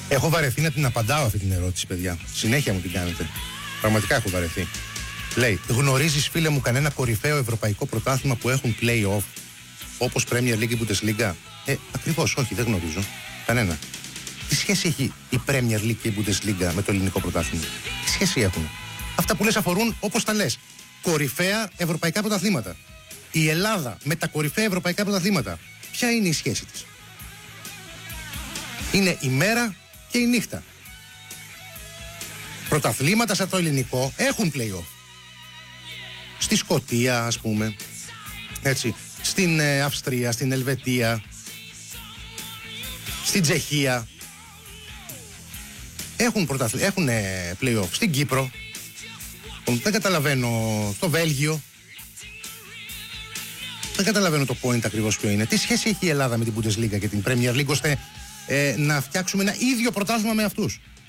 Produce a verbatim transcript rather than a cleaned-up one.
Έχω βαρεθεί να την απαντάω αυτή την ερώτηση, παιδιά. Συνέχεια μου την κάνετε. Πραγματικά έχω βαρεθεί. Λέει, γνωρίζεις φίλε μου κανένα κορυφαίο ευρωπαϊκό πρωτάθλημα που έχουν play-off όπως Premier League ή Bundesliga? Ε, ακριβώς, όχι, δεν γνωρίζω. Κανένα. Τι σχέση έχει η Premier League και η Bundesliga με το ελληνικό πρωτάθλημα? Τι σχέση έχουν? Αυτά που λες αφορούν, όπως τα λες, κορυφαία ευρωπαϊκά πρωταθλήματα. Η Ελλάδα με τα κορυφαία ευρωπαϊκά πρωταθλήματα, ποια είναι η σχέση της? Είναι η μέρα και η νύχτα. Πρωταθλήματα σαν το ελληνικό έχουν play-off. Στη Σκωτία, ας πούμε, έτσι, στην ε, Αυστρία, στην Ελβετία, στην Τσεχία. Έχουν, πρωταθλ... έχουν ε, play-off. Στην Κύπρο. Δεν καταλαβαίνω. Στο Βέλγιο. Δεν καταλαβαίνω το point ακριβώς ποιο είναι. Τι σχέση έχει η Ελλάδα με την Bundesliga και την Premier League ώστε ε, να φτιάξουμε ένα ίδιο πρωτάθλημα με αυτούς?